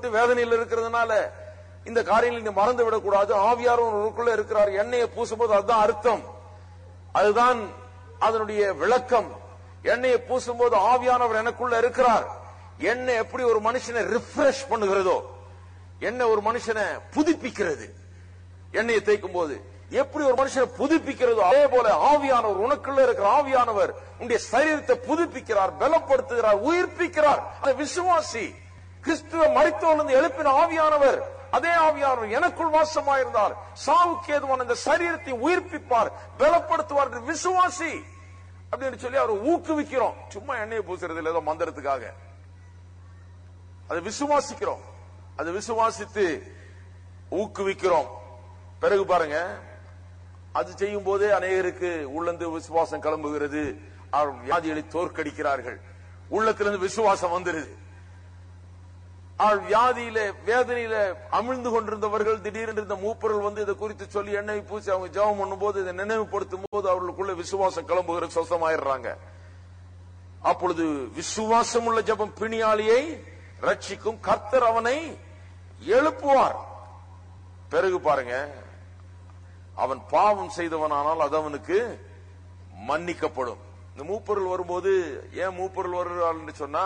கஷ்டப்பட்டு வேதனையில் இருக்கிறதுனால இந்த காரியங்களை நீங்க மறந்து விடக்கூடாது. ஆவியானவருக்குள்ள இருக்கிறார். எண்ணெயை பூசும்போது அதுதான் அர்த்தம், அதுதான் அதனுடைய விளக்கம். எண்ணெயை பூசும்போது ஆவியானவர் எனக்குள்ள இருக்கிறார். எண்ணெய் எப்படி ஒரு மனுஷனை ரிஃப்ரெஷ் பண்ணுகிறதோ, எண்ணெய் ஒரு மனுஷனை புதுப்பிக்கிறது. எண்ணெயை தேய்க்கும் போது எப்படி ஒரு மனுஷனை புதுப்பிக்கிறதோ அதே போல ஆவியானவர், உனக்குள்ள இருக்கிற ஆவியானவர் உன்னுடைய சரீரத்தை புதுப்பிக்கிறார், பலப்படுத்துகிறார், உயிர்ப்பிக்கிறார். அந்த விசுவாசி கிறிஸ்துவ மரித்தோரிலிருந்து எழுப்பின ஆவியானவர், அதே ஆவியானவர் எனக்குள் வாசமாயிருந்தார். சாவுக்கு ஏதுவான இந்த சரீரத்தை உயிர்ப்பிப்பார், பலப்படுத்துவார் என்று விசுவாசி அப்படின்னு சொல்லி அவரை ஊக்குவிக்கிறோம். சும்மா எண்ணெயை பூசுறது இல்லை, ஏதோ மந்திரத்துக்காக. அதை விசுவாசிக்கிறோம், அதை விசுவாசித்து ஊக்குவிக்கிறோம். பிறகு பாருங்க, அது செய்யும் போதே அநேகருக்கு உள்ளந்து விசுவாசம் கிளம்புகிறது. அவர் வியாதிகளை தோற்கடிக்கிறார்கள். உள்ளத்திலிருந்து விசுவாசம் வந்துருது. வியாதியில வேதனையில அமிழ்ந்து கொண்டிருந்தவர்கள் திடீரென்று இந்த மூப்பர்கள் வந்து இதை குறித்து சொல்லி எண்ணெய் பூசி அவங்க ஜெபம் பண்ணும் போது, இதை நினைவுபடுத்தும் போது அவர்களுக்குள்ள விசுவாசம் கிளம்புகிற சொசமாயிடுறாங்க. அப்பொழுது விசுவாசம் உள்ள ஜெபம் பிணியாளியை ரட்சிக்கும், கர்த்தர் அவனை எழுப்புவார். பிறகு பாருங்க, அவன் பாவம் செய்தவனானால் அது அவனுக்கு மன்னிக்கப்படும். இந்த மூப்பொருள் வரும்போது, ஏன் மூப்பொருள் வருகிறார் என்று சொன்னா,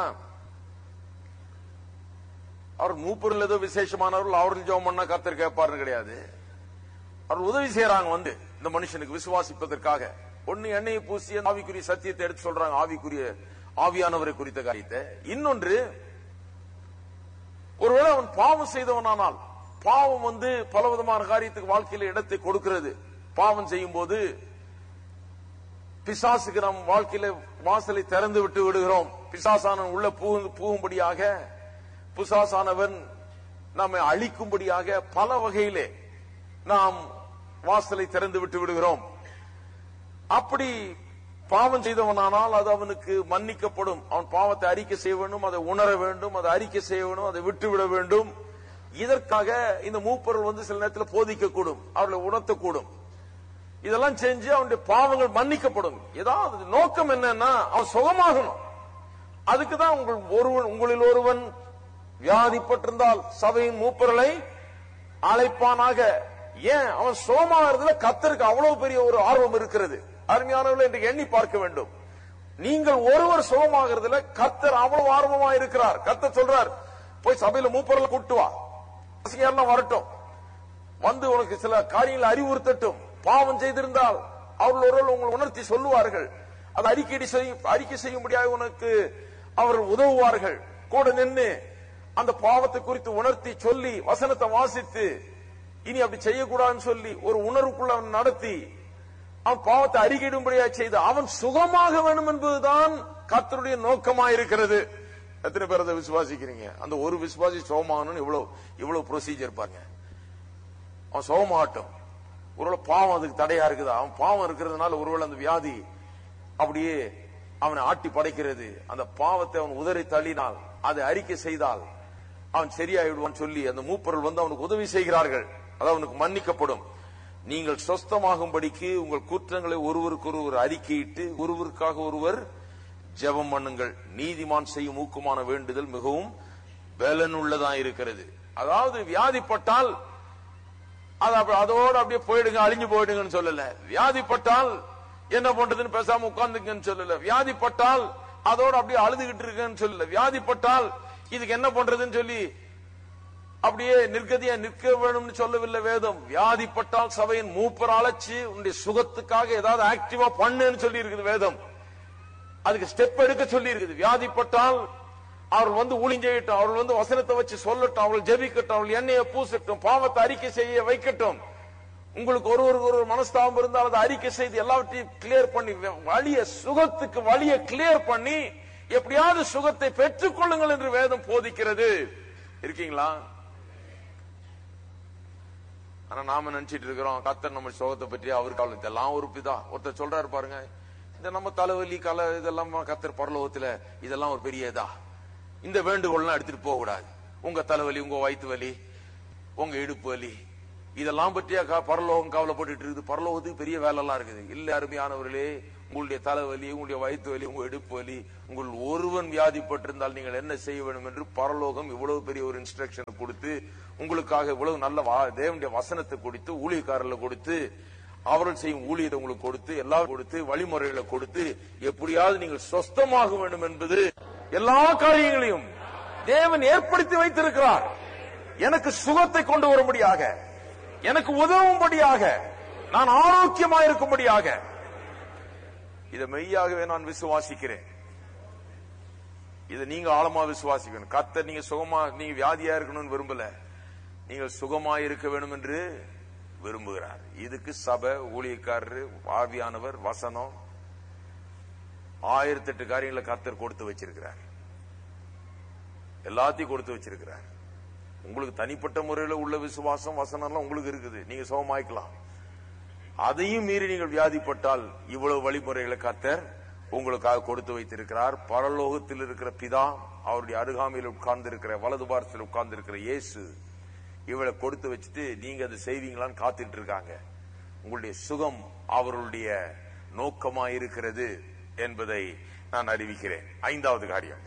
அவர் மூப்பொருள் ஏதோ விசேஷமானவர்கள், அவர்கள் ஜெபம் பண்ணா கர்த்தர் கேட்பாருன்னு கிடையாது. அவர்கள் உதவி செய்யறாங்க வந்து இந்த மனுஷனுக்கு விசுவாசிப்பதற்காக. ஒன்னு எண்ணெயை பூசி ஆவிக்குரிய சத்தியத்தை எடுத்து சொல்றாங்க, ஆவிக்குரிய ஆவியானவரை குறித்த காரியத்தை. இன்னொன்று, ஒருவேளை அவன் பாவம் செய்தவனானால், பாவம் வந்து பலவிதமான காரியத்துக்கு வாழ்க்கையில இடத்தை கொடுக்கிறது. பாவம் செய்யும் போது பிசாசுக்கு நம் வாழ்க்கையில வாசலை திறந்து விட்டு விடுகிறோம். பிசாசானவன் உள்ள புகும்படியாக, பிசாசானவன் நம்மை அழிக்கும்படியாக பல வகையிலே நாம் வாசலை திறந்து விட்டு விடுகிறோம். அப்படி பாவம் செய்தவனானால் அது அவனுக்கு மன்னிக்கப்படும். அவன் பாவத்தை அறிக்கை செய்ய வேண்டும், அதை உணர வேண்டும், அதை அறிக்கை செய்ய வேண்டும், அதை விட்டுவிட வேண்டும். இதற்காக இந்த மூப்பொருள் வந்து சில நேரத்தில் போதிக்கக்கூடும், அவர்களை உணர்த்தக்கூடும். இதெல்லாம் செஞ்சு அவனுடைய பாவங்கள் மன்னிக்கப்படும். ஏதாவது நோக்கம் என்னன்னா அவன் சுகமாகணும். அதுக்குதான் உங்களில் ஒருவன் வியாதிப்பட்டிருந்தால் சபையின் மூப்பொருளை அழைப்பானாக. ஏன் அவன் சுகமாகிறதுல கர்த்தருக்கு அவ்வளவு பெரிய ஒரு ஆர்வம் இருக்கிறது. அருமையானவர்களை இன்றைக்கு எண்ணி பார்க்க வேண்டும். நீங்கள் ஒருவர் சுகமாகிறதுல கர்த்தர் அவ்வளவு ஆர்வமா இருக்கிறார். கர்த்தர் சொல்றார், போய் சபையில மூப்பொருளை கூட்டு வா, எல்லாம் வரட்டும், வந்து உனக்கு சில காரியங்களை அறிவுறுத்தட்டும். பாவம் செய்திருந்தால் அவர்கள் ஒருவர் உங்களை உணர்த்தி சொல்லுவார்கள். அதை அறிக்கை செய்யும்படியாக உனக்கு அவர் உதவுவார்கள். கூட நின்று அந்த பாவத்தை குறித்து உணர்த்தி சொல்லி வசனத்தை வாசித்து இனி அப்படி செய்யக்கூடாதுன்னு சொல்லி ஒரு உணர்வுக்குள்ள அவன் நடத்தி அவன் பாவத்தை அறிக்கையிடும்படியாக செய்து அவன் சுகமாக வேண்டும் என்பதுதான் கர்த்தருடைய நோக்கமாயிருக்கிறது. எத்தனை பேர் அதை விசுவாசிக்கிறீங்க? அந்த ஒரு விசுவாசி சுகமாகணும்னு இவ்வளவு ப்ரொசீஜர் பாருங்க. அவன் சுகமாகட்டும். ஒருவேளை பாவம் அதுக்கு தடையா இருக்குதா? அவன் பாவம் இருக்கிறதுனால ஒருவேளை அந்த வியாதி அப்படியே அவனை ஆட்டி படைக்கிறது. அந்த பாவத்தை அவன் உதறி தள்ளினால், அதை அறிக்கை செய்தால் அவன் சரியாயிடுவான் சொல்லி அந்த மூப்பொருள் வந்து அவனுக்கு உதவி செய்கிறார்கள். அது அவனுக்கு மன்னிக்கப்படும். நீங்கள் சொஸ்தமாகும்படிக்கு உங்கள் குற்றங்களை ஒருவருக்கொருவர் அறிக்கையிட்டு ஒருவருக்காக ஒருவர் ஜெபம் பண்ணுங்கள். நீதிமான் செய்யும் ஊக்கமான வேண்டுதல் மிகவும் பலனுள்ளதா இருக்கிறது. அதாவது வியாதிப்பட்டால் அதோடு அப்படியே போயிடுங்க, அழிஞ்சு போயிடுங்கன்னு சொல்லல. வியாதிப்பட்டால் என்ன பண்றதுன்னு பேசாம உட்கார்ந்துங்கன்னு சொல்லல. வியாதிப்பட்டால் அதோடு அப்படியே அழுதுகிட்டு இருக்குன்னு சொல்லல. வியாதிப்பட்டால் இதுக்கு என்ன பண்றதுன்னு சொல்லி அப்படியே நிற்கதியா நிற்க வேணும்னு சொல்லவில்லை வேதம். வியாதிப்பட்டால் சபையின் மூப்பர் அழைச்சு உன்னுடைய சுகத்துக்காக ஏதாவது ஆக்டிவா பண்ணுன்னு சொல்லி இருக்குது வேதம். அதுக்கு ஸ்டெப் எடுக்க சொல்லி இருக்குது. வியாதிப்பட்டால் அவர்கள் வந்து ஊழியட்டும், அவர்கள் வந்து வசனத்தை வச்சு சொல்லட்டும், அவர்கள் ஜெபிக்கட்டும், அவர்கள் எண்ணெயை பூசட்டும், பாவத்தை அறிக்கை செய்ய வைக்கட்டும். உங்களுக்கு ஒருவருக்கு ஒரு மனஸ்தாபம் இருந்தால் அதை அறிக்கை செய்து எல்லாவற்றையும் கிளியர் பண்ணி சுகத்துக்கு வழியை கிளியர் பண்ணி எப்படியாவது சுகத்தை பெற்றுக் கொள்ளுங்கள் என்று வேதம் போதிக்கிறது. இருக்கீங்களா? ஆனா நாம நினைச்சிட்டு இருக்கிறோம் கர்த்தர் நம்ம சுகத்தை பற்றி அவருக்கு இதெல்லாம் ஒரு பிதா. ஒருத்தர் சொல்றாரு பாருங்க, இந்த நம்ம தலைவலி இதெல்லாம் கர்த்தர் பரலோகத்துல இதெல்லாம் ஒரு பெரிய இதா, இந்த வேண்டுகோள்லாம் எடுத்துட்டு போக கூடாது. உங்க தலைவலி, உங்க வயிற்று வலி, உங்க இடுப்பு வலி இதெல்லாம் பற்றியா பரலோகம் கவலைப்பட்டு இருக்குது? பரலோகத்துக்கு பெரிய வேலை எல்லாம் இருக்குது. இல்ல அருமையானவர்களே, உங்களுடைய தலைவலி, உங்களுடைய வயிற்று வலி, உங்க இடுப்பு வலி, உங்கள் ஒருவன் வியாதிப்பட்டிருந்தால் நீங்கள் என்ன செய்ய வேண்டும் என்று பரலோகம் இவ்வளவு பெரிய ஒரு இன்ஸ்ட்ரக்ஷன் கொடுத்து, உங்களுக்காக இவ்வளவு நல்ல தேவனுடைய வசனத்தை கொடுத்து, ஊழியக்காரர்களை கொடுத்து, அவர்கள் செய்யும் ஊழியத்தை உங்களுக்கு கொடுத்து, எல்லாம் கொடுத்து, வழிமுறைகளை கொடுத்து, எப்படியாவது நீங்கள் சொஸ்தமாக வேண்டும் என்பது எல்லா காரியங்களையும் தேவன் ஏற்படுத்தி வைத்திருக்கிறார். எனக்கு சுகத்தை கொண்டு வரும்படியாக, எனக்கு உதவும்படியாக, நான் ஆரோக்கியமாக இருக்கும்படியாக. இதை மெய்யாகவே நான் விசுவாசிக்கிறேன். இதை நீங்க ஆழமா விசுவாசிக்கணும். கர்த்தர் நீங்க சுகமா, நீங்க வியாதியா இருக்கணும்னு விரும்பல, நீங்கள் சுகமா இருக்க வேண்டும் என்று விரும்புகிறார். இதுக்கு சபை, ஊழியக்காரர், ஆவியானவர், வசனம், 1008 காரியங்களை கர்த்தர் கொடுத்து வச்சிருக்கிறார். எல்லாத்தையும் கொடுத்து வச்சிருக்கிறார். உங்களுக்கு தனிப்பட்ட முறையில் உள்ள விசுவாசம், வசனம் எல்லாம் உங்களுக்கு இருக்குது, நீங்க சுகமாய்க்கலாம். அதையும் மீறி நீங்கள் வியாதிப்பட்டால் இவ்வளவு வழிமுறைகளை கர்த்தர் உங்களுக்காக கொடுத்து வைத்திருக்கிறார். பரலோகத்தில் இருக்கிற பிதா, அவருடைய அருகாமையில் உட்கார்ந்து இருக்கிற, வலது பாரத்தில் உட்கார்ந்து இருக்கிற இயேசு இவளை கொடுத்து வச்சுட்டு நீங்க அதை செய்வீங்களான்னு காத்துட்டு இருக்காங்க. உங்களுடைய சுகம் அவருடைய நோக்கமா இருக்கிறது என்பதை நான் அறிவிக்கிறேன். 5வது காரியம்,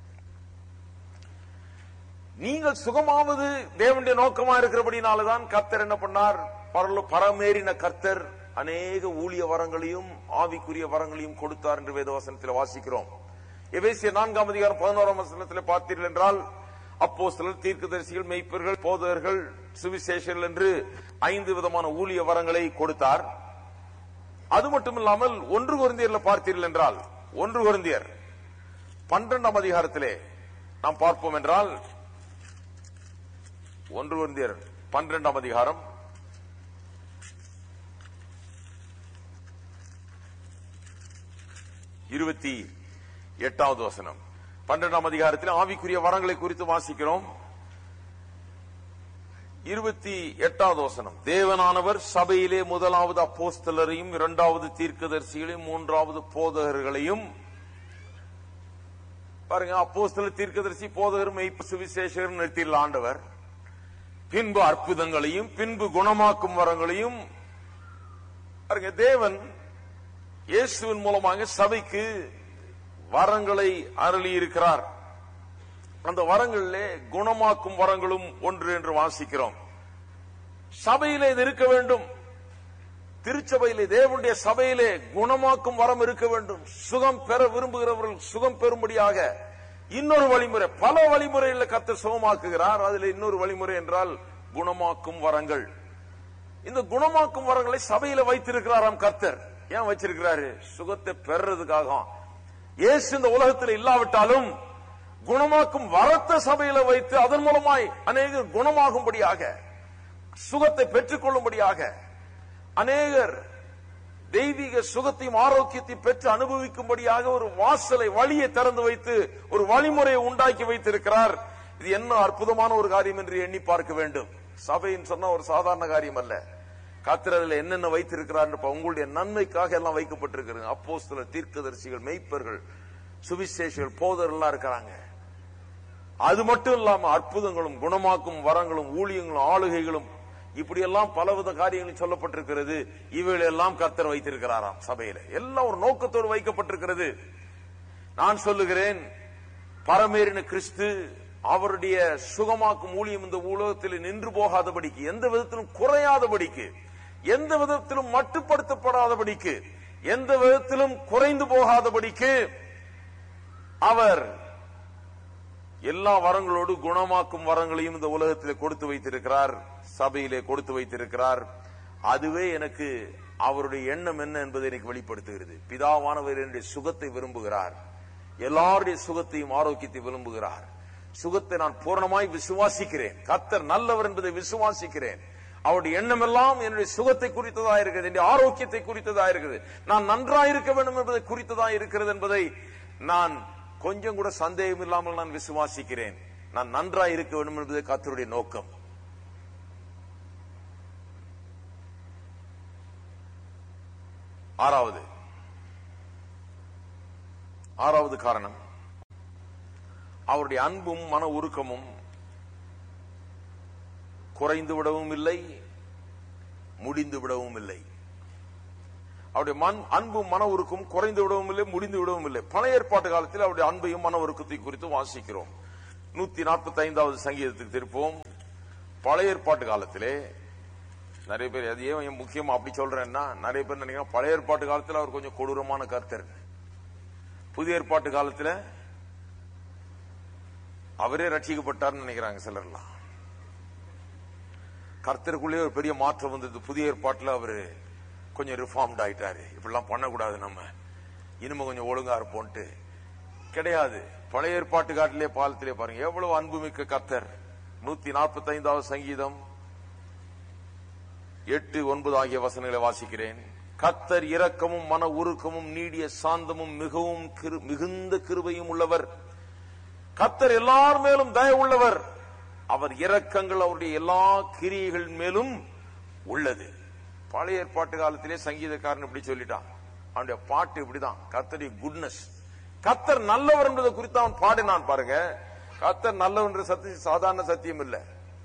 நீங்கள் சுகமாவது தேவனுடைய நோக்கமா இருக்கிறபடினால்தான் கர்த்தர் என்ன பண்ணார்? பரமேறின கர்த்தர் அநேக ஊழிய வரங்களையும் ஆவிக்குரிய வரங்களையும் கொடுத்தார் என்று வேதவசனத்தில் வாசிக்கிறோம். எபேசியர் 4ஆம் அதிகாரம் 11ஆம் வசனத்தில் பார்த்தீர்கள் என்றால், அப்போஸ்தலர், தீர்க்கதரிசிகள், மெய்ப்பர்கள், போதகர்கள், சுவிசேஷர்கள் என்று 5 விதமான ஊழிய வரங்களை கொடுத்தார். அது மட்டும் இல்லாமல் 1 கொரிந்தியர்ல பார்த்தீர்கள் என்றால், 1 கொரிந்தியர் 12ஆம் அதிகாரத்திலே நாம் பார்ப்போம் என்றால், 1 கொரிந்தியர் 12ஆம் அதிகாரம் 28வது வசனம். 12ஆம் அதிகாரத்தில் ஆவிக்குரிய வரங்களை குறித்து வாசிக்கிறோம். 28வது வசனம், தேவனானவர் சபையிலே 1வது அப்போஸ்தலரையும், 2வது தீர்க்கதரிசிகளையும், 3வது போதகர்களையும், பாருங்க, அப்போஸ்தலர், தீர்க்கதரிசி, போதகர், மெய்ப்பர், சுவிசேஷகர் நிறுத்தியுள்ள ஆண்டவர். பின்பு அற்புதங்களையும், பின்பு குணமாக்கும் வரங்களையும், பாருங்க, தேவன் இயேசுவின் மூலமாக சபைக்கு வரங்களை அருளி இருக்கிறார். அந்த வரங்களிலே குணமாக்கும் வரங்களும் ஒன்று என்று வாசிக்கிறோம். சபையிலே இது இருக்க வேண்டும். திருச்சபையிலே, தேவனுடைய சபையிலே குணமாக்கும் வரம் இருக்க வேண்டும். சுகம் பெற விரும்புகிறவர்கள் சுகம் பெறும்படியாக இன்னொரு வழிமுறை, பல வழிமுறையில் கர்த்தர் சுகமாக்குகிறார். அதில் இன்னொரு வழிமுறை என்றால் குணமாக்கும் வரங்கள். இந்த குணமாக்கும் வரங்களை சபையில வைத்திருக்கிறாராம் கர்த்தர். ஏன் வச்சிருக்கிறாரு? சுகத்தை பெறறதுக்காக. இயேசு இந்த உலகத்தில் இல்லாவிட்டாலும் குணமாக்கும் வரத்தை சபையில வைத்து அதன் மூலமாய் அநேகர் குணமாகும்படியாக, சுகத்தை பெற்றுக் கொள்ளும்படியாக, அநேகர் தெய்வீக சுகத்தையும் ஆரோக்கியத்தையும் பெற்று அனுபவிக்கும்படியாக ஒரு வாசலை, வழியை திறந்து வைத்து ஒரு வழிமுறையை உண்டாக்கி வைத்திருக்கிறார். இது என்ன அற்புதமான ஒரு காரியம் என்று எண்ணி பார்க்க வேண்டும். சபைன்னு சொன்னா ஒரு சாதாரண காரியம் அல்ல. கர்த்தர் அதில் என்னென்ன வைத்திருக்கிறார், உங்களுடைய நன்மைக்காக எல்லாம் வைக்கப்பட்டிருக்கிறது. அப்போஸ்தலர், தீர்க்கதரிசிகள், மெய்ப்பர்கள், சுவிசேஷர்கள், போதகர்கள் எல்லாம் இருக்கிறாங்க. அது மட்டும் இல்லாம அற்புதங்களும், குணமாக்கும் வரங்களும், ஊழியங்களும், ஆளுகைகளும், இப்படியெல்லாம் பலவித காரியங்களும் சொல்லப்பட்டிருக்கிறது. இவைகளெல்லாம் கர்த்தர் வைத்திருக்கிறாராம் சபையில. எல்லாம் ஒரு நோக்கத்தோடு வைக்கப்பட்டிருக்கிறது. நான் சொல்லுகிறேன், பரமேறின கிறிஸ்து அவருடைய சுகமாக்கும் ஊழியம் இந்த உலகத்தில் நின்று போகாதபடிக்கு, எந்த விதத்திலும் குறையாதபடிக்கு, எந்த விதத்திலும் மட்டுப்படுத்தப்படாதபடிக்கு, எந்த விதத்திலும் குறைந்து போகாதபடிக்கு அவர் எல்லா வரங்களோடு குணமாக்கும் வரங்களையும் இந்த உலகத்தில் கொடுத்து வைத்திருக்கிறார், சபையிலே கொடுத்து வைத்திருக்கிறார். அதுவே எனக்கு அவருடைய எண்ணம் என்ன என்பதை எனக்கு வெளிப்படுத்துகிறது. பிதாவானவர் என்னுடைய சுகத்தை விரும்புகிறார், எல்லாருடைய சுகத்தையும் ஆரோக்கியத்தை விரும்புகிறார். சுகத்தை நான் பூரணமாய் விசுவாசிக்கிறேன். கர்த்தர் நல்லவர் என்பதை விசுவாசிக்கிறேன். அவருடைய எண்ணம் எல்லாம் என்னுடைய சுகத்தை குறித்ததா இருக்கிறது, என்னுடைய ஆரோக்கியத்தை குறித்ததா இருக்கிறது, நான் நன்றாக இருக்க வேண்டும் என்பதை குறித்ததா இருக்கிறது என்பதை நான் கொஞ்சம் கூட சந்தேகம் இல்லாமல் நான் விசுவாசிக்கிறேன். நான் நன்றாக இருக்க வேண்டும் என்பது கர்த்தருடைய நோக்கம். ஆறாவது காரணம், அவருடைய அன்பும் மன உருக்கமும் குறைந்து விடவும் இல்லை, முடிந்து விடவும் இல்லை. அவருடைய அன்பும் மன உருக்கும் குறைந்து விடவும் இல்லை, முடிந்து விடவும் இல்லை. பழைய ஏற்பாட்டு காலத்தில் அவருடைய அன்பையும் மன உருக்கத்தை குறித்து வாசிக்கிறோம். 145வது சங்கீதத்துக்கு திருப்போம். பழைய ஏற்பாட்டு காலத்திலே நிறைய பேர், அது ஏன் முக்கியமா அப்படி சொல்றேன்னா, நிறைய பேர் நினைக்கிறேன் பழைய ஏற்பாட்டு காலத்தில் அவர் கொஞ்சம் கொடூரமான கர்த்தர், புதிய ஏற்பாட்டு காலத்தில் அவரே ரட்சிக்கப்பட்டார்னு நினைக்கிறாங்க சிலர்லாம். கர்த்தருக்குள்ளே ஒரு பெரிய மாற்றம் வந்தது. புதிய ஏற்பாட்டில் அவரு கொஞ்சம் ரிஃபார்ம்ட் ஆயிட்டாரு. இப்படிலாம் பண்ணக்கூடாது, நம்ம இனிமே கொஞ்சம் ஒழுங்கா இருப்போம்ட்டு கிடையாது. பழைய ஏற்பாட்டு காட்டிலே பாலத்திலே பாருங்க எவ்வளவு அன்புமிக்க கர்த்தர். 145வது சங்கீதம் 8, 9 ஆகிய வசனங்களை வாசிக்கிறேன். கர்த்தர் இரக்கமும் மன உருக்கமும் நீடிய சாந்தமும் மிகவும் மிகுந்த கிருபையும் உள்ளவர். கர்த்தர் எல்லார் மேலும் தயவு உள்ளவர். அவர் இரக்கங்கள் அவருடைய எல்லா கிரியைகள் மேலும் உள்ளது. பழைய ஏற்பாட்டு காலத்திலே சங்கீதக்காரன் இப்படி சொல்லிட்டான். அவனுடைய பாட்டு இப்படிதான், கர்த்தருடைய குட்னஸ், கர்த்தர் நல்லவர் என்பதை குறித்து அவன் பாடினான். பாருங்க, கர்த்தர் நல்லவர் என்ற சத்தியம் சாதாரண சத்தியம் இல்ல.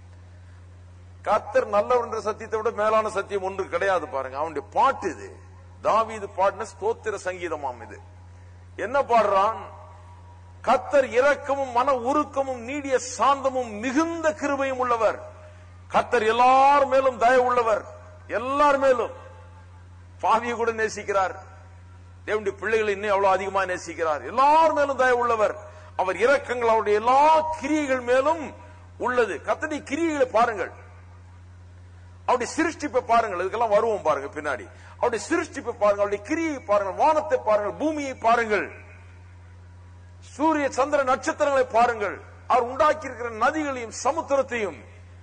கர்த்தர் நல்லவர் என்ற சத்தியத்தை விட மேலான சத்தியம் ஒன்று கிடையாது. பாருங்க, அவனுடைய பாட்டு இது. தாவீது பாடின ஸ்தோத்திர சங்கீதமாம் இது. என்ன பாடுறான்? கர்த்தர் இரக்கமும் மன உருக்கமும் நீடிய சாந்தமும் மிகுந்த கிருபையும் உள்ளவர். கர்த்தர் எல்லார் மேலும் தயவு உள்ளவர். எல்லார் மேலும். பாவியை கூட நேசிக்கிறார். தேவனுடைய பிள்ளைகளை இன்னும் எவ்வளவு அதிகமா நேசிக்கிறார். எல்லார் மேலும் தயவு உள்ளவர். அவர் இரக்கங்கள் அவருடைய எல்லா கிரியைகள் மேலும் உள்ளது. கர்த்தருடைய கிரியைகளை பாருங்கள், அவருடைய சிருஷ்டிப்பை பாருங்கள். இதுக்கெல்லாம் வருவோம் பாருங்க பின்னாடி. அவருடைய சிருஷ்டிப்பை பாருங்கள், அவருடைய கிரியை பாருங்கள், வானத்தை பாருங்கள், பூமியை பாருங்கள், சூரிய சந்திர நட்சத்திரங்களை பாருங்கள், அவர் உண்டாக்கி இருக்கிற நதிகளையும் சமுத்திரத்தையும்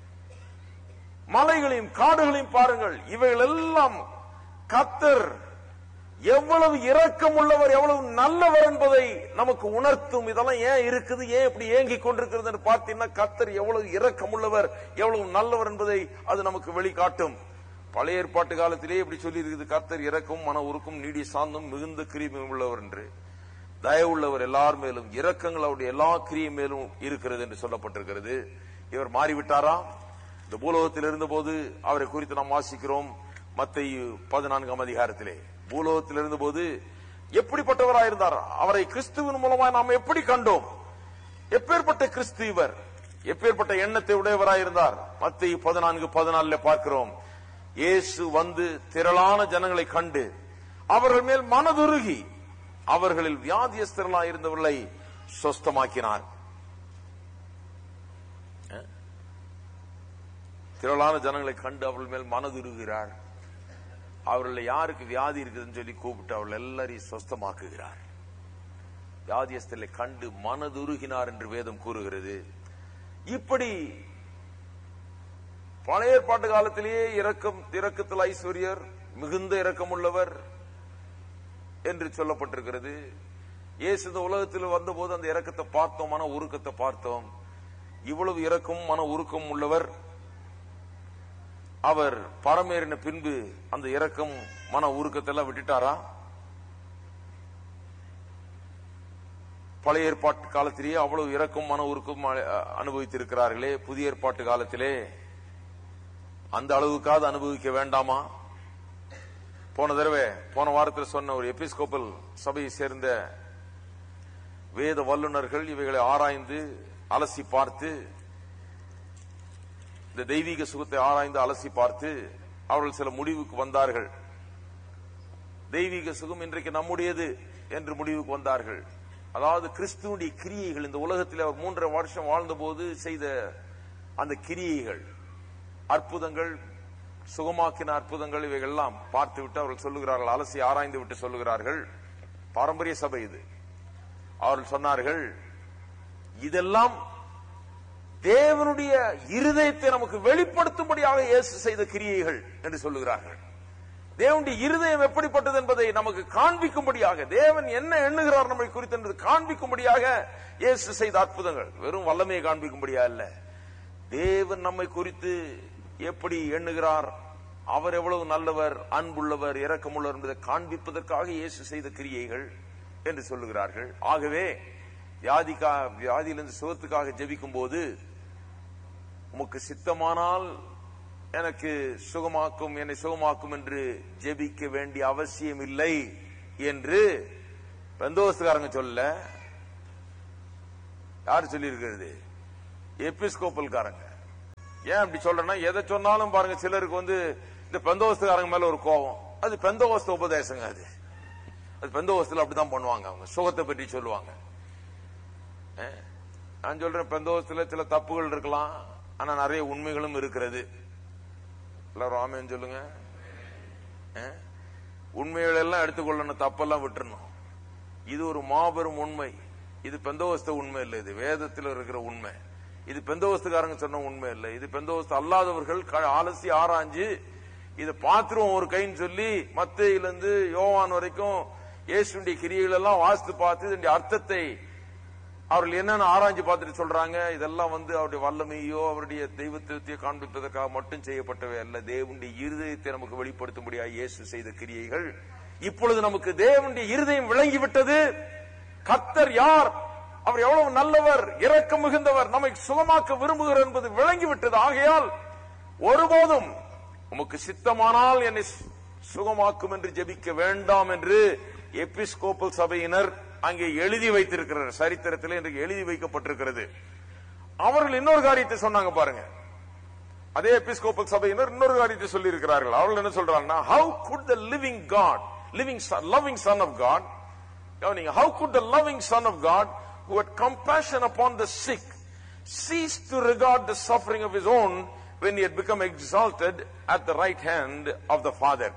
மலைகளையும் காடுகளையும் பாருங்கள். இவைகள் எல்லாம் கர்த்தர் எவ்வளவு இரக்கம் உள்ளவர், எவ்வளவு நல்லவர் என்பதை நமக்கு உணர்த்தும். இதெல்லாம் ஏன் இருக்குது, ஏன் இப்படி ஏங்கிக் கொண்டிருக்கிறது என்று பார்த்தீங்கன்னா, கர்த்தர் எவ்வளவு இரக்கம் உள்ளவர், எவ்வளவு நல்லவர் என்பதை அது நமக்கு வெளிக்காட்டும். பழைய ஏற்பாட்டு காலத்திலே இப்படி சொல்லி இருக்குது, கர்த்தர் இரக்கம் மன உருக்கும் நீடிய சாந்தம் மிகுந்த கிரியை உள்ளவர் என்று. தயவுள்ளவர் எல்லார் மேலும், இரக்கங்கள் அவருடைய எல்லா கிரியை மேலும் இருக்கிறது என்று சொல்லப்பட்டிருக்கிறது. இவர் மாறிவிட்டாரா? இந்த பூலோகத்தில் இருந்த போது அவரை குறித்து நாம் வாசிக்கிறோம். மத்தேயு 14ஆம் அதிகாரத்திலே பூலோகத்தில் இருந்த போது எப்படிப்பட்டவராயிருந்தார், அவரை கிறிஸ்துவின் மூலமாக நாம் எப்படி கண்டோம், எப்பேற்பட்ட கிறிஸ்து இவர், எப்பேற்பட்ட எண்ணத்தை உடையவராயிருந்தார். மத்தேயு 14:14 பார்க்கிறோம். இயேசு வந்து திரளான ஜனங்களை கண்டு அவர்கள் மேல் மனதுருகி அவர்களில் வியாதியஸ்தர்களாக இருந்தவர்களை சொஸ்தமாக்கினார். திரளான ஜனங்களை கண்டு அவர்கள் மேல் மனதுருகிறார். அவர்கள் யாருக்கு வியாதி இருக்குதுன்னு சொல்லி கூப்பிட்டு அவர்கள் எல்லாரையும் சொஸ்தமாக்குகிறார். வியாதியஸ்தர்களை கண்டு மனதுருகினார் என்று வேதம் கூறுகிறது. இப்படி பழைய ஏற்பாட்டு காலத்திலேயே இரக்கத்தில் ஐஸ்வர்யர், மிகுந்த இரக்கம் உள்ளவர் என்று சொல்லப்பட்டிருக்கிறது. இயேசு இந்த உலகத்தில் வந்தபோது அந்த இரக்கத்தை பார்த்தோம், மன உருக்கத்தை பார்த்தோம். இவ்வளவு இரக்கம் மன உருக்கம் உள்ளவர். அவர் பரமேறின பின்பு அந்த இரக்கம் மன உருக்கத்தை எல்லாம் விட்டுட்டாரா? பழைய ஏற்பாட்டு காலத்திலேயே அவ்வளவு இரக்கம் மன உருக்கம் அனுபவித்திருக்கிறார்களே, புதிய ஏற்பாட்டு காலத்திலே அந்த அளவுக்காவது அனுபவிக்க வேண்டாமா? போன வாரத்தில் சொன்ன ஒரு எபிஸ்கோப்பல் சபையை சேர்ந்த வேத வல்லுநர்கள் இவைகளை ஆராய்ந்து அலசி பார்த்து, இந்த தெய்வீக சுகத்தை ஆராய்ந்து அலசி பார்த்து அவர்கள் சில முடிவுக்கு வந்தார்கள். தெய்வீக சுகம் இன்றைக்கு நம்முடையது என்று முடிவுக்கு வந்தார்கள். அதாவது கிறிஸ்துவுடைய கிரியைகள், இந்த உலகத்தில் அவர் 3.5 வருஷம் வாழ்ந்த போது செய்த அந்த கிரியைகள், அற்புதங்கள், சுகமாக்கின அற்புதங்கள், இவைகள் எல்லாம் பார்த்து விட்டு அவர்கள் சொல்லுகிறார்கள், அலசி ஆராய்ந்து விட்டு சொல்லுகிறார்கள். பாரம்பரிய சபை இது. அவர்கள் சொன்னார்கள், இதெல்லாம் தேவனுடைய இருதயத்தை நமக்கு வெளிப்படுத்தும்படியாக இயேசு செய்த கிரியைகள் என்று சொல்லுகிறார்கள். தேவனுடைய இருதயம் எப்படிப்பட்டது என்பதை நமக்கு காண்பிக்கும்படியாக, தேவன் என்ன எண்ணுகிறார் நம்மை குறித்து என்பது காண்பிக்கும்படியாக இயேசு செய்த அற்புதங்கள். வெறும் வல்லமையை காண்பிக்கும்படியா இல்ல, தேவன் நம்மை குறித்து எப்படி எண்ணுகிறார், அவர் எவ்வளவு நல்லவர், அன்புள்ளவர், இரக்கமுள்ளவர் என்பதை காண்பிப்பதற்காக இயேசு செய்த கிரியைகள் என்று சொல்லுகிறார்கள். ஆகவே வியாதியிலிருந்து சுகத்துக்காக ஜெபிக்கும் போது, உமக்கு சித்தமானால் எனக்கு சுகமாக்கும், என்னை சுகமாக்கும் என்று ஜெபிக்க வேண்டிய அவசியம் இல்லை என்று பெந்தோஸ்துக்காரங்க சொல்ல. யாரு சொல்லி இருக்கிறது? எபிஸ்கோப்பல்காரங்க. ஏன் அப்படி சொல்றேன்னா, எதை சொன்னாலும் பாருங்க, சிலருக்கு இந்த பெந்தோஸ்துக்காரங்க மேல ஒரு கோபம். அது பெந்தோஸ்து உபதேசங்க. அது பெந்தோஸ்துல அப்படிதான் பண்ணுவாங்க. அவங்க சுகத்தை பற்றி சொல்லுவாங்க. நான் சொல்றேன், பெந்தோஸ்துல சில தப்புகள் இருக்கலாம், ஆனா நிறைய உண்மைகளும் இருக்கிறது. எல்லாரும் ஆமென் சொல்லுங்க. உண்மைகள் எல்லாம் எடுத்துக்கொள்ளணும், தப்பெல்லாம் விட்டுறணும். இது ஒரு மாபெரும் உண்மை. இது பெந்தோஸ்து உண்மை இல்லை, இது வேதத்தில் இருக்கிற உண்மை. இது பெந்தோஸ்துக்காரங்க சொன்ன உண்மை இல்லை. இது பெந்தோஸ்து அல்லாதவர்கள் ஆலசி ஆராய்ஞ்சு இதை பார்த்துருவோம் ஒரு கைன்னு சொல்லி மத்தேயிலிருந்து யோவான் வரைக்கும் இயேசுடைய கிரியைகள் எல்லாம் வாசித்து பார்த்து இதனுடைய அர்த்தத்தை அவர்கள் என்னென்ன ஆராய்ச்சி பார்த்துட்டு சொல்றாங்க. இதெல்லாம் அவருடைய வல்லமையோ அவருடைய தெய்வத்தையோ காண்பிப்பதற்காக மட்டும் செய்யப்பட்டவை அல்ல. தேவனுடைய இருதயத்தை நமக்கு வெளிப்படுத்தும்படியாக இயேசு செய்த கிரியைகள். இப்பொழுது நமக்கு தேவனுடைய இருதயம் விளங்கிவிட்டது. கர்த்தர் யார், அவர் எவ்வளவு நல்லவர், இரக்கம் மிகுந்தவர், நம்மை சுகமாக்க விரும்புகிறார் என்பது விளங்கிவிட்டது. ஆகையால் ஒருபோதும் உமக்கு சித்தமானால் என்னை சுகமாக்கும் என்று ஜெபிக்க வேண்டாம் என்று எபிஸ்கோப்பல் சபையினர் அங்கே எழுதி வைத்திருக்கிறார். சரித்திரத்தில் இன்றைக்கு எழுதி வைக்கப்பட்டிருக்கிறது. அவர்கள் இன்னொரு காரியத்தை சொன்னாங்க பாருங்க. அதே எபிஸ்கோப்பல் சபையினர் இன்னொரு காரியத்தை சொல்லி இருக்கிறார்கள். அவர்கள் என்ன சொல்றாங்கன்னா, how could the living God, loving son of God, how could the loving son of God who had compassion upon the sick cease to regard the suffering of his own when he had become exalted at the right hand of the Father?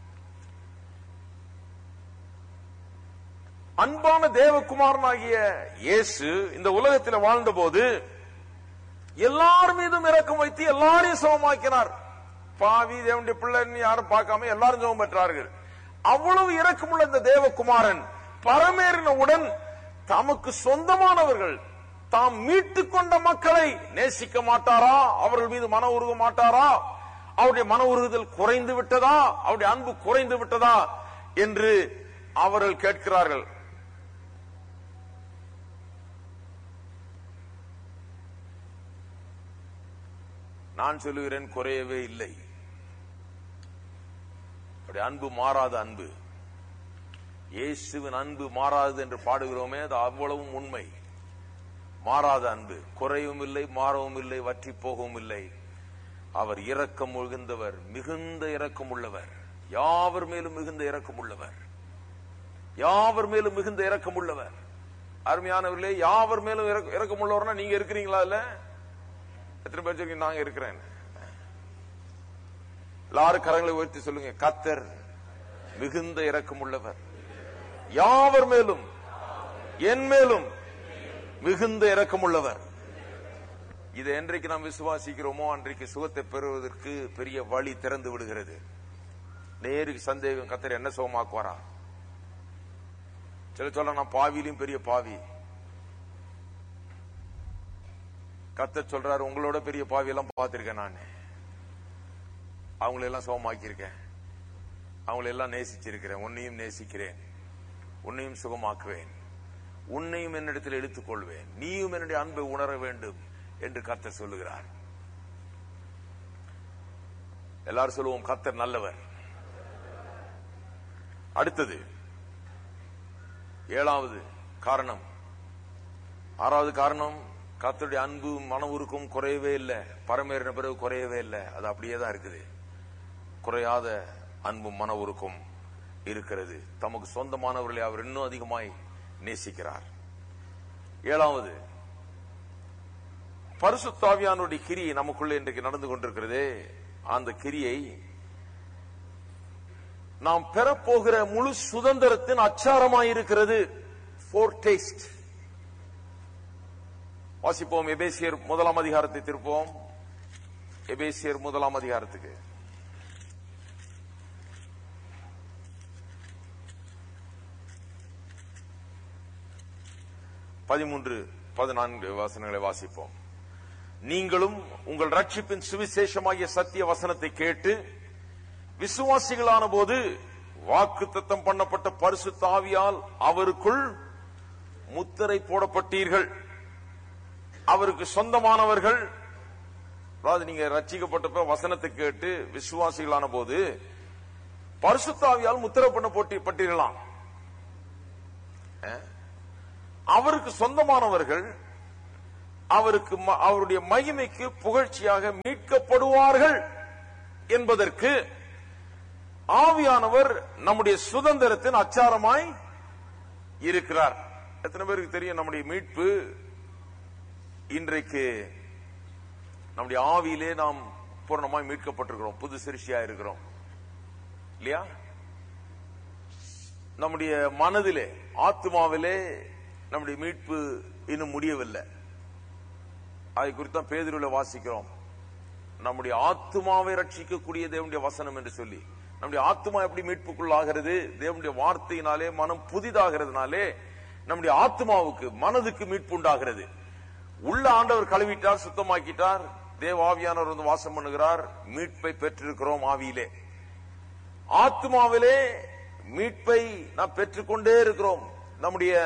அன்பான தேவகுமாரனாகிய இயேசு இந்த உலகத்தில் வாழ்ந்த போது எல்லார் மீதும் இரக்கம் வைத்து எல்லாரையும் சுகமாக்கினார். பாவி தேவனுடைய பிள்ளைன்னு யாரும் பார்க்காம எல்லாரும் சுகம் பெற்றார்கள். அவ்வளவு இரக்கமுள்ள இந்த தேவகுமாரன் பரமேறினவுடன் தமக்கு சொந்தமானவர்கள், தாம் மீட்டுக் கொண்ட மக்களை நேசிக்க மாட்டாரா? அவர்கள் மீது மன உருக மாட்டாரா? அவருடைய மன உருகுதல் குறைந்து விட்டதா? அவருடைய அன்பு குறைந்து விட்டதா என்று அவர்கள் கேட்கிறார்கள். நான் சொல்லுகிறேன், குறையவே இல்லை. அவருடைய அன்பு மாறாத அன்பு. இயேசுவின் அன்பு மாறாது என்று பாடுகிறோமே, அது அவ்வளவும் உண்மை. மாறாத அன்பு, குறையும் இல்லை, மாறவும் இல்லை, வற்றி போகவும் இல்லை. அவர் இரக்கம் மிகுந்தவர், மிகுந்த இரக்கம் உள்ளவர், யாவர் மேலும் மிகுந்த இரக்கம் உள்ளவர், யாவர் மேலும் மிகுந்த இரக்கம் உள்ளவர். அருமையானவர்களே, யாவர் மேலும் இரக்கம் உள்ளவர்னா நீங்க இருக்கிறீங்களா? இல்ல எத்தனை பேர் சொல்றீங்க நாங்க இருக்கிறேன்? எல்லாரும் கரங்களை உயர்த்தி சொல்லுங்க, கர்த்தர் மிகுந்த இரக்கம் உள்ளவர், யாவர் மேலும் என் மேலும் மிகுந்த இரக்கம் உள்ளவர். இதை என்றைக்கு நாம் விசுவாசிக்கிறோமோ அன்றைக்கு சுகத்தை பெறுவதற்கு பெரிய வழி திறந்து விடுகிறது. நேருக்கு சந்தேகம், கர்த்தர் என்ன சுகமாக்குவாரா? சில சொல்ல, நான் பாவியிலும் பெரிய பாவி. கர்த்தர் சொல்றாரு, உங்களோட பெரிய பாவி எல்லாம் பார்த்திருக்கேன், நான் அவங்களெல்லாம் சுகமாக்கியிருக்கேன், அவங்களெல்லாம் நேசிச்சிருக்கிறேன், உன்னையும் நேசிக்கிறேன், உன்னையும் சுகமாக்குவேன், உன்னையும் என்னிடத்தில் எடுத்துக் கொள்வேன், நீயும் என்னுடைய அன்பை உணர வேண்டும் என்று கர்த்தர் சொல்லுகிறார். எல்லாரும் சொல்லுவோம், கர்த்தர் நல்லவர். அடுத்தது 7வது காரணம். 6வது காரணம், கர்த்தருடைய அன்பு மன உருக்கும் குறையவே இல்லை. பரமேறின பிறகு குறையவே இல்லை, அது அப்படியே தான் இருக்குது. குறையாத அன்பும் மன உருக்கும் இருக்கிறது. தமக்கு சொந்தமானவர்களை அவர் இன்னும் அதிகமாய் நேசிக்கிறார். 7வது, பரிசுத்த ஆவியானவருடைய கிரியை நமக்குள்ளே இன்றைக்கு நடந்து கொண்டிருக்கிறதே, அந்த கிரியை நாம் பெறப்போகிற முழு சுதந்திரத்தின் அச்சாரமாயிருக்கிறது. ஃபோர்டேஸ்ட். வாசிப்போம். எபேசியர் 1ஆம் அதிகாரத்தை திருப்போம். எபேசியர் 1ஆம் அதிகாரத்துக்கு 13-14 வசனங்களை வாசிப்போம். நீங்களும் உங்கள் ரட்சிப்பின் சுவிசேஷமாகிய சத்திய வசனத்தை கேட்டு விசுவாசிகளான போது வாக்குத்தத்தம் பண்ணப்பட்ட பரிசுத்த ஆவியால் அவருக்குள் முத்திரை போடப்பட்டீர்கள். அவருக்கு சொந்தமானவர்கள், அதாவது நீங்க ரட்சிக்கப்பட்டப்ப வசனத்தை கேட்டு விசுவாசிகளான போது பரிசுத்த ஆவியால் முத்திரை பண்ணப்பட்டீர்களாம். அவருக்கு சொந்தமானவர்கள் அவருக்கு அவருடைய மகிமைக்கு புகழ்ச்சியாக மீட்கப்படுவார்கள் என்பதற்கு ஆவியானவர் நம்முடைய சுதந்திரத்தின் அச்சாரமாய் இருக்கிறார். எத்தனை பேருக்கு தெரியும் நம்முடைய மீட்பு இன்றைக்கு நம்முடைய ஆவியிலே நாம் பூர்ணமாய் மீட்கப்பட்டிருக்கிறோம், புது சிருஷ்டியா இருக்கிறோம் இல்லையா? நம்முடைய மனதிலே ஆத்மாவிலே நம்முடைய மீட்பு இன்னும் முடியவில்லை. அதை குறித்தான் பேதுருவிலே வாசிக்கிறோம், நம்முடைய ஆத்மாவை ரட்சிக்கக்கூடிய தேவனுடைய வசனம் என்று சொல்லி. நம்முடைய ஆத்மா எப்படி மீட்புக்குள்ளாகிறது? தேவனுடைய வார்த்தையினாலே மனம் புதிதாகிறதுனாலே நம்முடைய ஆத்மாவுக்கு மனதுக்கு மீட்பு உண்டாகிறது. உள்ள ஆண்டவர் கழுவிட்டார், சுத்தமாக்கிட்டார், தேவ ஆவியானவர் வந்து வாசம் பண்ணுகிறார், மீட்பை பெற்றிருக்கிறோம். ஆவியிலே ஆத்மாவிலே மீட்பை நாம் பெற்றுக்கொண்டே இருக்கிறோம். நம்முடைய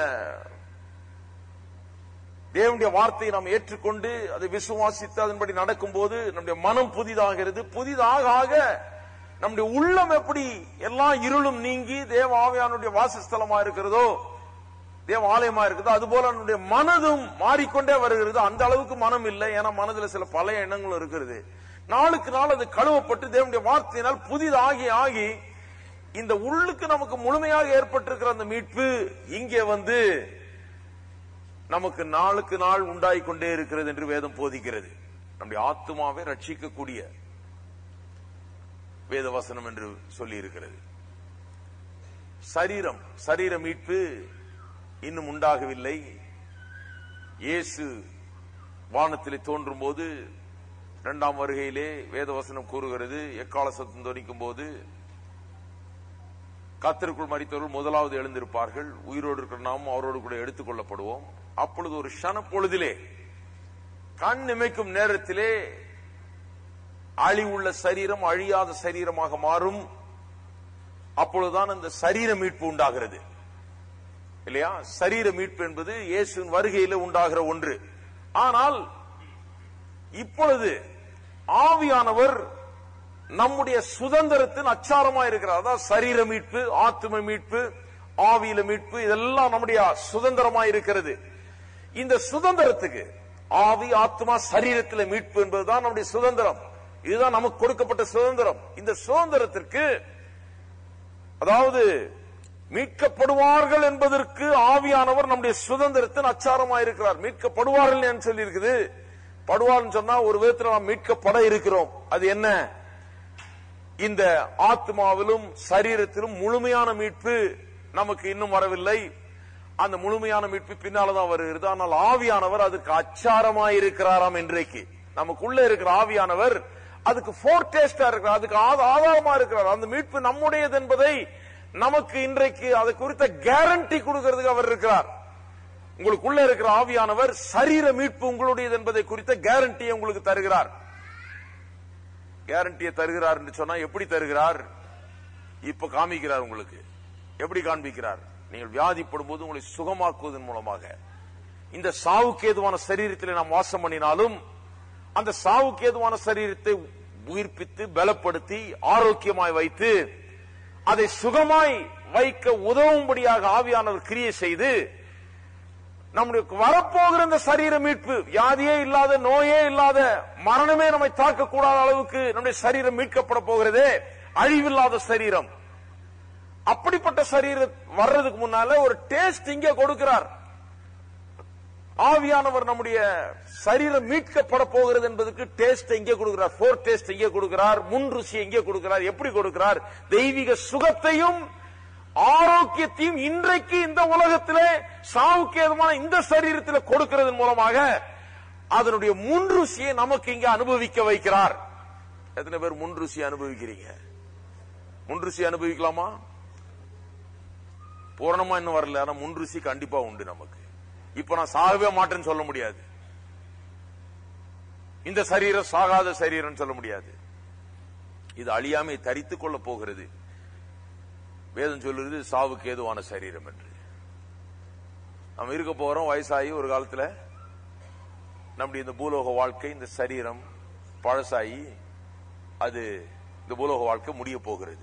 தேவனுடைய வார்த்தையை நாம் ஏற்றுக்கொண்டு அதை விசுவாசித்து அதன்படி நடக்கும் போது நம்முடைய மனம் புதிதாகிறது. புதிதாக நம்முடைய உள்ளம் எப்படி எல்லா இருளும் நீங்கி தேவ ஆவியானுடைய வாசஸ்தலமா இருக்கிறதோ, தேவ ஆலயமா இருக்குதோ, அதுபோல நம்முடைய மனதும் மாறிக்கொண்டே வருகிறது. அந்த அளவுக்கு மனம் இல்லை, ஏன்னா மனதில் சில பழைய எண்ணங்களும் இருக்கிறது. நாளுக்கு நாள் அது கழுவப்பட்டு தேவனுடைய வார்த்தையினால் புதிதாகி இந்த உள்ளுக்கு நமக்கு முழுமையாக ஏற்பட்டிருக்கிற அந்த மீட்பு இங்கே வந்து நமக்கு நாளுக்கு நாள் உண்டாய் கொண்டே இருக்கிறது என்று வேதம் போதிக்கிறது. நம்முடைய ஆத்மாவை ரட்சிக்கக்கூடிய வேத வசனம் என்று சொல்லி இருக்கிறது. சரீர மீட்பு இன்னும் உண்டாகவில்லை. இயேசு வானத்திலே தோன்றும் போது இரண்டாம் வருகையிலே வேத வசனம் கூறுகிறது, எக்கால சத்தம் தொனிக்கும் போது கர்த்தருக்குள் மரித்தவர்கள் முதலாவது எழுந்திருப்பார்கள், உயிரோடு இருக்கிற நாமும் அவரோடு கூட எடுத்துக் கொள்ளப்படுவோம். அப்பொழுது ஒரு க்ஷண பொழுதிலே, கண் இமைக்கும் நேரத்திலே அழிவுள்ள சரீரம் அழியாத சரீரமாக மாறும். அப்பொழுதுதான் அந்த சரீர மீட்பு உண்டாகிறது இல்லையா? சரீர மீட்பு என்பது இயேசுவின் வருகையில உண்டாகிற ஒன்று. ஆனால் இப்பொழுது ஆவியானவர் நம்முடைய சுதந்திரத்தின் அச்சாரமா இருக்கிறார். அதாவது சரீர மீட்பு, ஆத்ம மீட்பு, ஆவியில மீட்பு, இதெல்லாம் நம்முடைய சுதந்திரமா இருக்கிறது. இந்த சுதந்திரத்துக்கு ஆவி, ஆத்மா, சரீரத்தில் மீட்பு என்பதுதான் நம்முடைய சுதந்திரம். இதுதான் நமக்கு கொடுக்கப்பட்ட சுதந்திரம். இந்த சுதந்திரத்திற்கு, அதாவது மீட்கப்படுவார்கள் என்பதற்கு ஆவியானவர் நம்முடைய சுதந்திரத்தின் அச்சாரமா இருக்கிறார். மீட்கப்படுவார்கள் சொல்லி இருக்குது. படுவார்னு சொன்னா ஒரு விதத்தில் நாம் மீட்கப்பட இருக்கிறோம். அது என்ன? இந்த ஆத்மாவிலும் சரீரத்திலும் முழுமையான மீட்பு நமக்கு இன்னும் வரவில்லை. அந்த முழுமையான மீட்பு பின்னால்தான் வருகிறது. ஆனால் ஆவியானவர் அதுக்கு அச்சாரமாயிருக்கிறாராம். இன்றைக்கு நமக்குள்ள இருக்கிற ஆவியானவர் அதுக்கு ஃபோர்டேஸ்டா இருக்கிறார், அதுக்கு ஆதாரமா இருக்கிறார். அந்த மீட்பு நம்முடையது என்பதை நமக்கு இன்றைக்கு அதை குறித்த கேரண்டி கொடுக்கிறதுக்கு அவர் இருக்கிறார். உங்களுக்குள்ள இருக்கிற ஆவியானவர் சரீர மீட்பு உங்களுடையது என்பதை குறித்த கேரண்டியை உங்களுக்கு தருகிறார். கேரண்டியை தருகிறார் என்று சொன்னா எப்படி தருகிறார்? இப்ப காமிக்கிறார். உங்களுக்கு எப்படி காண்பிக்கிறார்? நீங்கள் வியாதிப்படும் போது உங்களை சுகமாக்குவதன் மூலமாக. இந்த சாவுக்கு ஏதுவான சரீரத்தில் நாம் வாசம் பண்ணினாலும் அந்த சாவுக்கு ஏதுவான சரீரத்தை உயிர்ப்பித்து பலப்படுத்தி ஆரோக்கியமாய் வைத்து அதை சுகமாய் வைக்க உதவும்படியாக ஆவியானவர் கிரியை செய்து நம்முடைய வரப்போகிற இந்த சரீர மீட்பு, வியாதியே இல்லாத, நோயே இல்லாத, மரணமே நம்மை தாக்கக்கூடாத அளவுக்கு நம்முடைய சரீரம் மீட்கப்பட போகிறதே, அழிவில்லாத சரீரம். அப்படிப்பட்ட சரீரம் வர்றதுக்கு முன்னால ஒரு டேஸ்ட் இங்கே கொடுக்கிறார். ஆவியானவர் நம்முடைய சரீரம் மீட்கப்பட போகிறது என்பதற்கு டேஸ்ட் எங்கே கொடுக்கிறார்? ஃபோர் டேஸ்ட் எங்கே கொடுக்கிறார்? முன் ருசி எங்கே கொடுக்கிறார்? எப்படி கொடுக்கிறார்? தெய்வீக சுகத்தையும் ஆரோக்கியத்தையும் இன்றைக்கு இந்த உலகத்திலே சாவுக்கு ஏதுவான இந்த சரீரத்தில் கொடுக்கிறதன் மூலமாக அதனுடைய முன் ருசியை நமக்கு இங்கே அனுபவிக்க வைக்கிறார். எத்தனை பேர் முன் ருசியை அனுபவிக்கிறீங்க? முன் ருசி அனுபவிக்கலாமா? பூரணமா இன்னும் வரல, ஆனா முன் ருசி கண்டிப்பா உண்டு நமக்கு. இப்ப நான் சாகவே மாட்டேன்னு சொல்ல முடியாது, இந்த சரீரம் சாகாத சரீரம் சொல்ல முடியாது. இது அழியாமை தரித்துக் கொள்ள போகிறது. வேதம் சொல்லுறது சாவுக்கு ஏதுவான சரீரம் என்று. நம்ம இருக்க போறோம், வயசாகி ஒரு காலத்துல நம்முடைய இந்த பூலோக வாழ்க்கை, இந்த சரீரம் பழசாயி அது இந்த பூலோக வாழ்க்கை முடிய போகிறது.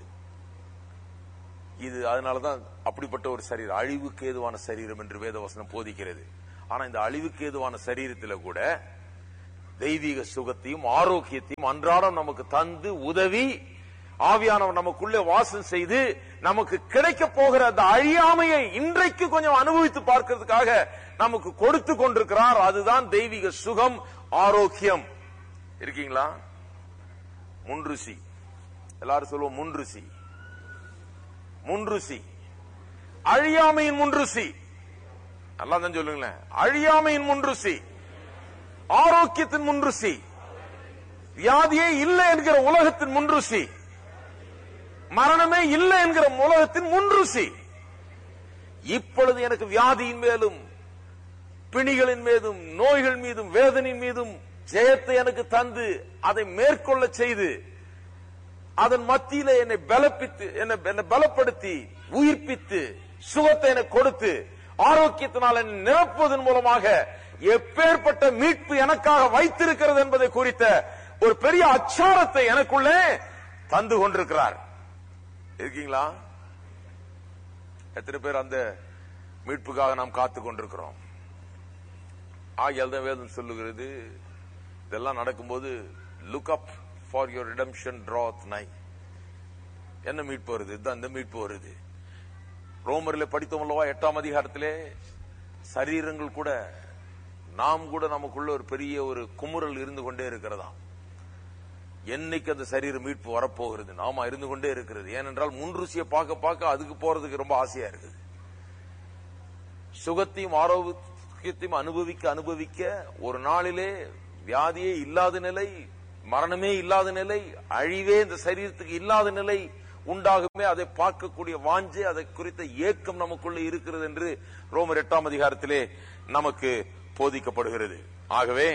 இது அதனாலதான் அப்படிப்பட்ட ஒரு சரீரம் அழிவுக்கு ஏதுவான சரீரம் என்று வேதவசனம் போதிக்கிறது. ஆனா இந்த அழிவுக்கு ஏதுவான சரீரத்தில் கூட தெய்வீக சுகத்தையும் ஆரோக்கியத்தையும் அன்றாடம் நமக்கு தந்து உதவி ஆவியானவர் நமக்குள்ளே வாசம் செய்து நமக்கு கிடைக்க போகிற அந்த அழியாமையை இன்றைக்கு கொஞ்சம் அனுபவித்து பார்க்கிறதுக்காக நமக்கு கொடுத்து கொண்டிருக்கிறார். அதுதான் தெய்வீக சுகம், ஆரோக்கியம். இருக்கீங்களா? முன்ருசி, எல்லாரும் சொல்லுவோம் முன்ருசி. முன்ருசி, அழியாமையின் முன்ருசி. நல்லா தான் சொல்லுங்களேன். அழியாமையின் முன்ருசி, ஆரோக்கியத்தின் முன்ருசி, வியாதியே இல்லை என்கிற உலகத்தின் முன்ருசி, மரணமே இல்லை என்கிற உலகத்தின் முன்ருசி. இப்பொழுது எனக்கு வியாதியின் மேலும் பிணிகளின் மீதும் நோய்கள் மீதும் வேதனையின் மீதும் ஜெயத்தை எனக்கு தந்து அதை மேற்கொள்ள செய்து அதன் மத்தியில என்னை பலப்பித்து என்னை பலப்படுத்தி உயிர்ப்பித்து சுகத்தை எனக்கு கொடுத்து ஆரோக்கியத்தினால் என்னை நிரப்புவதன் மூலமாக எப்பேற்பட்ட மீட்பு எனக்காக வைத்திருக்கிறது என்பதை குறித்த ஒரு பெரிய அச்சாரத்தை எனக்குள்ளே தந்து கொண்டிருக்கிறார். இருக்கீங்களா? எத்தனை பேர் அந்த மீட்புக்காக நாம் காத்துக் கொண்டிருக்கிறோம்? ஆகியால் வேதம் சொல்லுகிறது, இதெல்லாம் நடக்கும்போது look up for your redemption draweth nigh. என்ன மீட்பு வருது? இதுதான் இந்த மீட்பு வருது. ரோமரில் படித்தோம் அல்லவா, 8ஆம் அதிகாரத்திலே சரீரங்கள் கூட நாம் கூட நமக்குள்ள ஒரு பெரிய ஒரு குமுறல் இருந்து கொண்டே இருக்கிறதா. என்னைக்கு அந்த சரீர மீட்பு வரப்போகிறது? நாம இருந்து கொண்டே இருக்கிறது. ஏனென்றால் முன்ருசியை பார்க்க பார்க்க அதுக்கு போறதுக்கு ரொம்ப ஆசையா இருக்குது. சுகத்தையும் ஆரோக்கியத்தையும் அனுபவிக்க அனுபவிக்க ஒரு நாளிலே வியாதியே இல்லாத நிலை, மரணமே இல்லாத நிலை, அழிவே இந்த சரீரத்துக்கு இல்லாத நிலை உண்டாகுமே. அதை பார்க்கக்கூடிய வாஞ்சை, அதை குறித்த ஏக்கம் நமக்குள்ள இருக்கிறது என்று ரோமர் 8ஆம் அதிகாரத்திலே நமக்கு போதிக்கப்படுகிறது. ஆகவே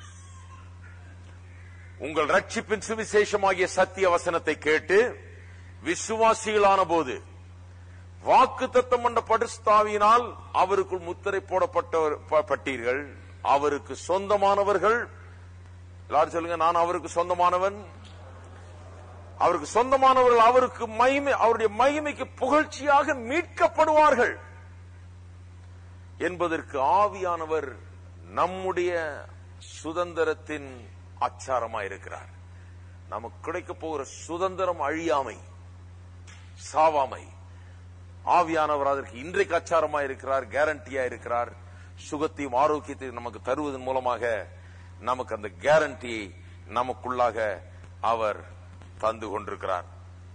உங்கள் ரட்சிப்பின் சுவிசேஷமாகிய சத்திய வசனத்தை கேட்டு விசுவாசிகளான போது வாக்குத்தத்தம் பண்ண பரிசுத்தாவியினால் அவருக்குள் முத்திரை போடப்பட்டீர்கள். அவருக்கு சொந்தமானவர்கள். எல்லாரும் சொல்லுங்க, நான் அவருக்கு சொந்தமானவன். அவருக்கு சொந்தமானவர்கள் அவருக்கு மகிமை, அவருடைய மகிமைக்கு புகழ்ச்சியாக மீட்கப்படுவார்கள் என்பதற்கு ஆவியானவர் நம்முடைய சுதந்திரத்தின் அச்சாரமாயிருக்கிறார். நமக்கு கிடைக்க போகிற சுதந்திரம் அழியாமை, சாவாமை. ஆவியானவர் அதற்கு இன்றைக்கு அச்சாரமாயிருக்கிறார், கேரண்டியா இருக்கிறார். சுகத்தையும் ஆரோக்கியத்தையும் நமக்கு தருவதன் மூலமாக நமக்கு அந்த கேரண்டியை நமக்குள்ளாக அவர் தந்து கொண்டிருக்கிறார்.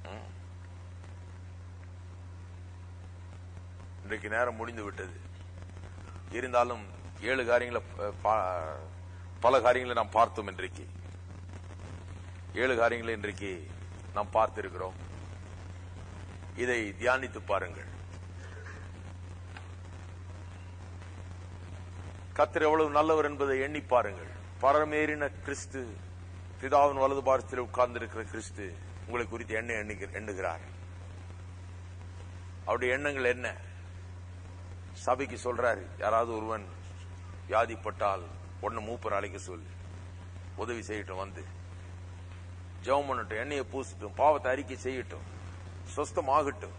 இன்றைக்கு நேரம் முடிந்து விட்டது. இருந்தாலும் 7 காரியங்களை பல காரியங்களை நாம் பார்த்தோம். இன்றைக்கு 7 காரியங்களை இன்றைக்கு நாம் பார்த்திருக்கிறோம். இதை தியானித்து பாருங்கள். கர்த்தர் எவ்வளவு நல்லவர் என்பதை எண்ணி பாருங்கள். பரமேறின கிறிஸ்து, பிதாவின் வலது பாரத்தில் உட்கார்ந்திருக்கிற கிறிஸ்து உங்களை குறித்து என்ன எண்ணுகிறார்? அவருடைய எண்ணங்கள் என்ன? சபைக்கு சொல்றாரு, யாராவது ஒருவன் வியாதிப்பட்டால் ஒன்னு மூப்பர் அழைக்க சொல்லி உதவி செய்யட்டும், வந்து ஜெபம் பண்ணட்டும், எண்ணெயை பூசட்டும், பாவத்தை அறிக்கை செய்யட்டும், சொஸ்தமாகட்டும்.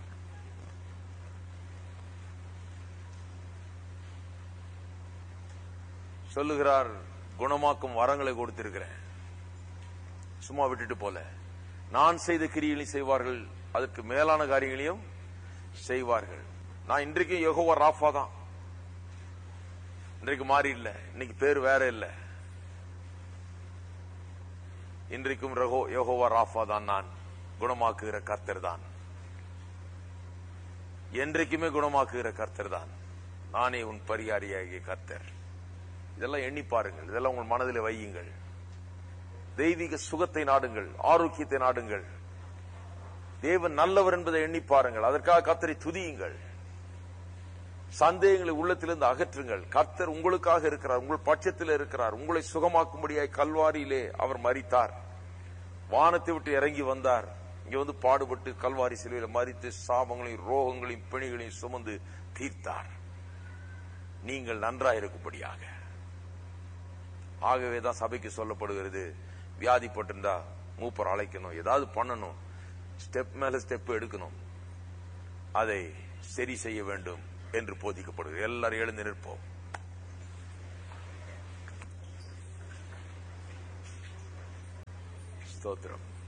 சொல்லுகிறார், குணமாக்கும் வரங்களை கொடுத்திருக்கிறேன், சும்மா விட்டுட்டு போல. நான் செய்த கிரியைகளையும் செய்வார்கள், அதற்கு மேலான காரியங்களையும் செய்வார்கள். நான் இன்றைக்கும் யெகோவா ராஃபா தான். இன்றைக்கு மாறி இல்ல, இன்னைக்கு பேர் வேற இல்ல. இன்றைக்கும் யெகோவா ராஃபா தான். நான் குணமாக்குகிற கர்த்தர் தான். என்றைக்குமே குணமாக்குகிற கர்த்தர் தான். நானே உன் பரிகாரியாகிய கர்த்தர். இதெல்லாம் எண்ணி பாருங்கள், இதெல்லாம் உங்கள் மனதில் வையுங்கள். தெய்வீக சுகத்தை நாடுங்கள், ஆரோக்கியத்தை நாடுங்கள். தேவன் நல்லவர் என்பதை எண்ணி பாருங்கள். அதற்காக கர்த்தரை துதியுங்கள். சந்தேகங்களை உள்ளத்திலிருந்து அகற்றுங்கள். கர்த்தர் உங்களுக்காக இருக்கிறார், உங்கள் பட்சத்தில் இருக்கிறார். உங்களை சுகமாக்கும்படியாய் கல்வாரியிலே அவர் மரித்தார், வானத்தை விட்டு இறங்கி வந்தார். இங்க வந்து பாடுபட்டு கல்வாரி சிலுவையில் மரித்து சாபங்களையும் ரோகங்களையும் பிணிகளையும் சுமந்து தீர்த்தார், நீங்கள் நன்றாயிருக்கும்படியாக. ஆகவேதான் சபைக்கு சொல்லப்படுகிறது, வியாதிப்பட்டிருந்தா மூப்பர் அழைக்கணும், ஏதாவது பண்ணணும், ஸ்டெப் மேல ஸ்டெப் எடுக்கணும், அதை சரி செய்ய வேண்டும் என்று போதிக்கப்படுகிறது. எல்லாரும் எழுந்து நிற்போம். ஸ்தோத்திரம்.